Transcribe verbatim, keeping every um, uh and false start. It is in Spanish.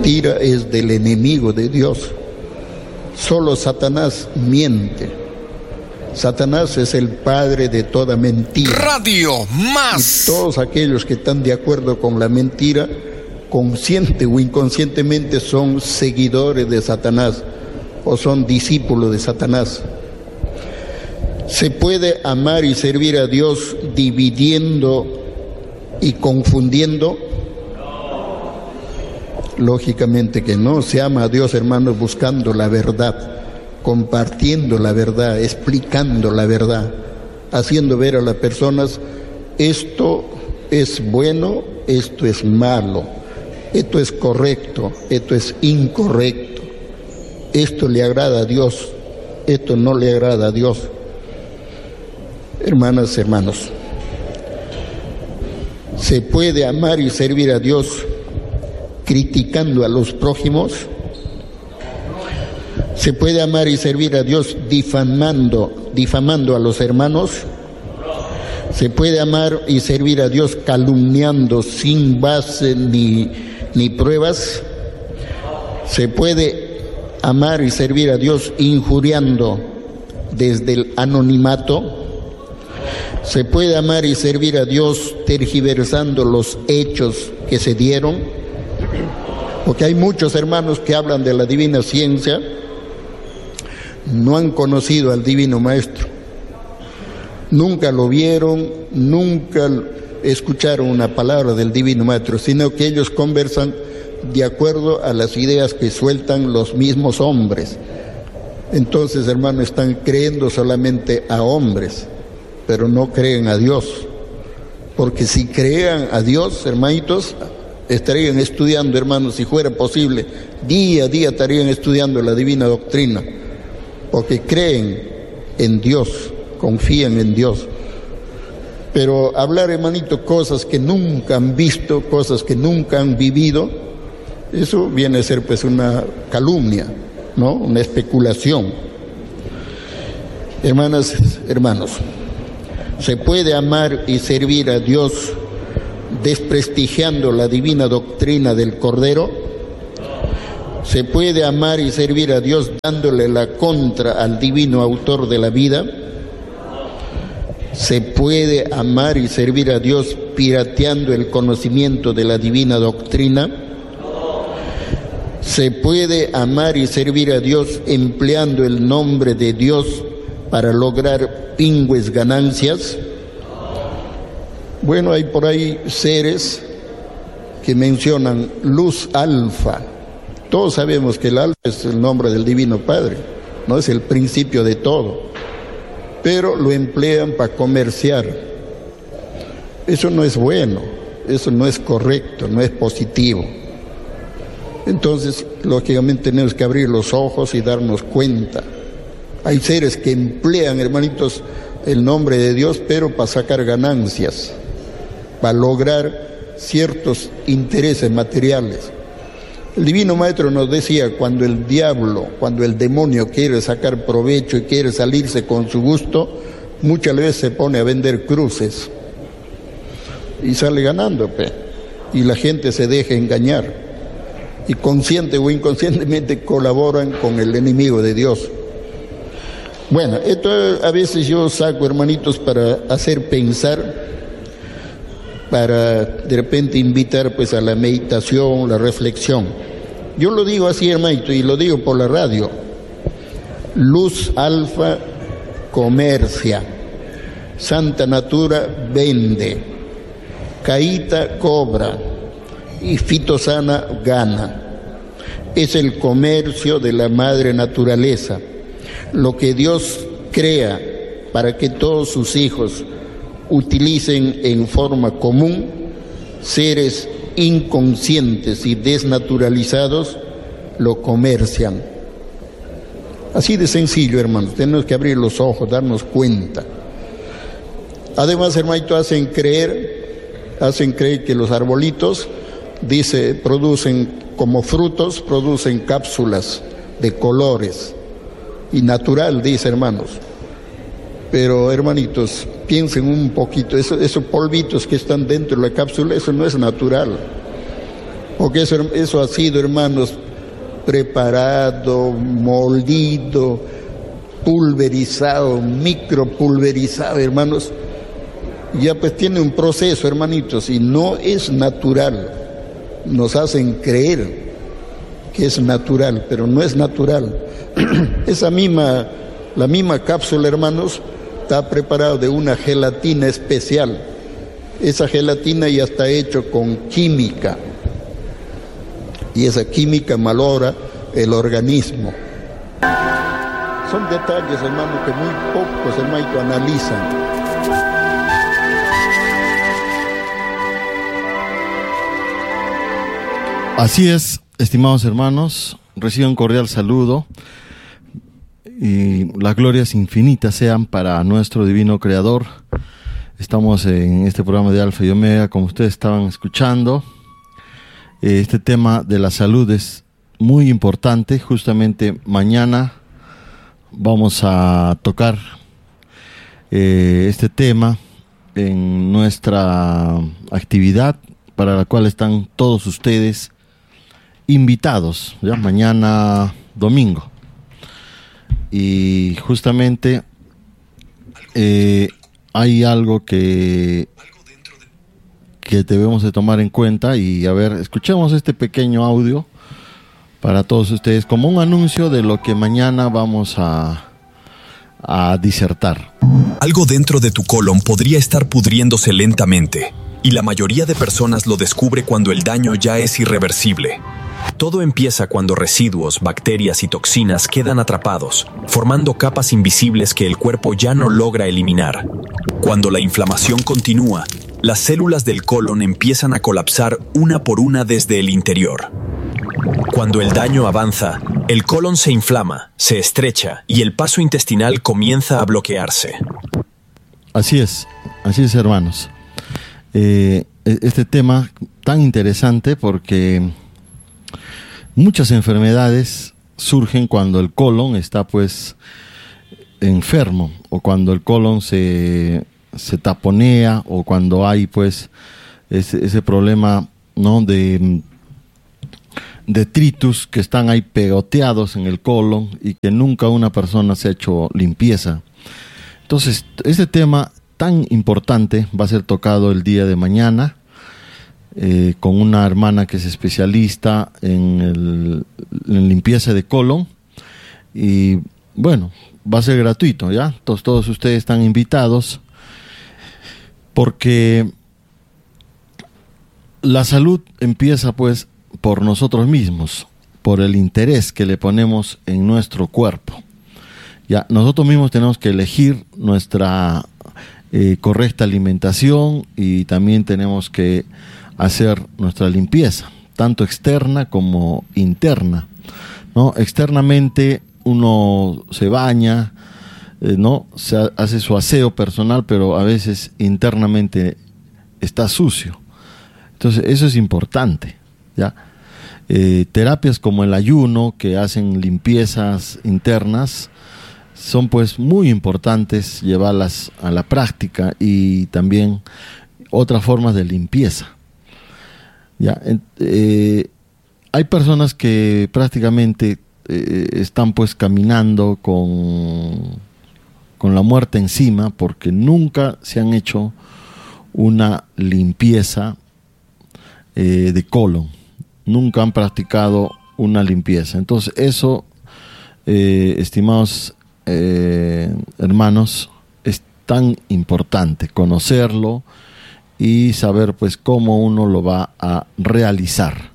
mentira es del enemigo de Dios. Solo Satanás miente. Satanás es el padre de toda mentira. Radio Más. Y todos aquellos que están de acuerdo con la mentira, consciente o inconscientemente, son seguidores de Satanás o son discípulos de Satanás. ¿Se puede amar y servir a Dios dividiendo y confundiendo? Lógicamente que no. Se ama a Dios, hermanos, buscando la verdad, compartiendo la verdad, explicando la verdad, haciendo ver a las personas: esto es bueno, esto es malo, esto es correcto, esto es incorrecto, esto le agrada a Dios, esto no le agrada a Dios. Hermanas, hermanos, ¿se puede amar y servir a Dios criticando a los prójimos? ¿Se puede amar y servir a Dios difamando, difamando a los hermanos? ¿Se puede amar y servir a Dios calumniando sin base ni, ni pruebas? ¿Se puede amar y servir a Dios injuriando desde el anonimato? ¿Se puede amar y servir a Dios tergiversando los hechos que se dieron? Porque hay muchos hermanos que hablan de la divina ciencia, no han conocido al Divino Maestro, nunca lo vieron, nunca escucharon una palabra del Divino Maestro, sino que ellos conversan de acuerdo a las ideas que sueltan los mismos hombres. Entonces, hermanos, están creyendo solamente a hombres, pero no creen a Dios. Porque si crean a Dios, hermanitos, estarían estudiando, hermanos, si fuera posible, día a día estarían estudiando la divina doctrina, porque creen en Dios, confían en Dios. Pero hablar, hermanito, cosas que nunca han visto, cosas que nunca han vivido, eso viene a ser pues una calumnia, ¿no? Una especulación. Hermanas, hermanos, ¿se puede amar y servir a Dios desprestigiando la divina doctrina del Cordero? ¿Se puede amar y servir a Dios dándole la contra al divino autor de la vida? ¿Se puede amar y servir a Dios pirateando el conocimiento de la divina doctrina? ¿Se puede amar y servir a Dios empleando el nombre de Dios para lograr pingües ganancias? Bueno, hay por ahí seres que mencionan luz alfa. Todos sabemos que el alfa es el nombre del Divino Padre, no es el principio de todo, pero lo emplean para comerciar. Eso no es bueno, eso no es correcto, no es positivo. Entonces, lógicamente tenemos que abrir los ojos y darnos cuenta. Hay seres que emplean, hermanitos, el nombre de Dios, pero para sacar ganancias, para lograr ciertos intereses materiales. El Divino Maestro nos decía, cuando el diablo, cuando el demonio quiere sacar provecho y quiere salirse con su gusto, muchas veces se pone a vender cruces y sale ganando, pe. Y la gente se deja engañar y consciente o inconscientemente colaboran con el enemigo de Dios. Bueno, esto a veces yo saco, hermanitos, para hacer pensar, para de repente invitar pues a la meditación, la reflexión. Yo lo digo así, hermanito, y lo digo por la radio. Luz alfa comercia, Santa Natura vende, Caíta cobra y Fitosana gana. Es el comercio de la madre naturaleza, lo que Dios crea para que todos sus hijos utilicen en forma común. Seres inconscientes y desnaturalizados lo comercian. Así de sencillo, hermanos, tenemos que abrir los ojos, darnos cuenta. Además, hermanito, hacen creer, hacen creer que los arbolitos, dice, producen como frutos, producen cápsulas de colores, y natural, dice, hermanos. Pero, hermanitos, piensen un poquito, eso, esos polvitos que están dentro de la cápsula, eso no es natural. porque eso, eso ha sido, hermanos, preparado, molido, pulverizado, micropulverizado, hermanos. Ya pues tiene un proceso, hermanitos, y no es natural. Nos hacen creer que es natural, pero no es natural. Esa misma, la misma cápsula, hermanos, está preparada de una gelatina especial. Esa gelatina ya está hecha con química, y esa química malogra el organismo. Son detalles, hermano, que muy pocos, hermano, analizan. Así es, estimados hermanos, reciban un cordial saludo y las glorias infinitas sean para nuestro divino Creador. Estamos en este programa de Alfa y Omega, como ustedes estaban escuchando. Este tema de la salud es muy importante. Justamente mañana vamos a tocar eh, este tema en nuestra actividad, para la cual están todos ustedes invitados, ya mañana domingo. Y justamente eh, hay algo que que debemos de tomar en cuenta. Y a ver, escuchemos este pequeño audio para todos ustedes como un anuncio de lo que mañana vamos a a disertar. Algo dentro de tu colon podría estar pudriéndose lentamente, y la mayoría de personas lo descubre cuando el daño ya es irreversible. Todo empieza cuando residuos, bacterias y toxinas quedan atrapados, formando capas invisibles que el cuerpo ya no logra eliminar. Cuando la inflamación continúa, las células del colon empiezan a colapsar una por una desde el interior. Cuando el daño avanza, el colon se inflama, se estrecha y el paso intestinal comienza a bloquearse. Así es, así es, hermanos. Eh, este tema tan interesante porque muchas enfermedades surgen cuando el colon está pues enfermo, o cuando el colon se, se taponea, o cuando hay pues ese, ese problema, ¿no?, de detritus que están ahí pegoteados en el colon y que nunca una persona se ha hecho limpieza. Entonces, este tema tan importante va a ser tocado el día de mañana eh, con una hermana que es especialista en, el, en limpieza de colon, y bueno, va a ser gratuito, ¿ya? Entonces, todos ustedes están invitados, porque la salud empieza pues por nosotros mismos, por el interés que le ponemos en nuestro cuerpo. Ya, nosotros mismos tenemos que elegir nuestra eh, correcta alimentación, y también tenemos que hacer nuestra limpieza, tanto externa como interna, ¿no? Externamente uno se baña, eh, ¿no? Se hace su aseo personal, pero a veces internamente está sucio. Entonces eso es importante, ¿ya? Eh, terapias como el ayuno, que hacen limpiezas internas, son pues muy importantes llevarlas a la práctica, y también otras formas de limpieza, ¿ya? Eh, hay personas que prácticamente eh, están pues caminando con, con la muerte encima, porque nunca se han hecho una limpieza eh, de colon. Nunca han practicado una limpieza. Entonces eso, eh, estimados eh, hermanos, es tan importante conocerlo y saber pues cómo uno lo va a realizar.